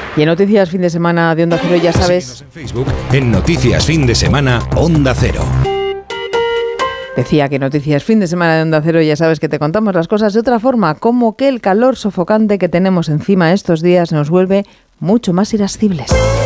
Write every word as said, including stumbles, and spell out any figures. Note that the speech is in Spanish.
Y en Noticias Fin de Semana de Onda Cero, ya sabes... Síguenos en Facebook, en Noticias Fin de Semana Onda Cero. Decía que Noticias Fin de Semana de Onda Cero, ya sabes que te contamos las cosas de otra forma, como que el calor sofocante que tenemos encima estos días nos vuelve mucho más irascibles.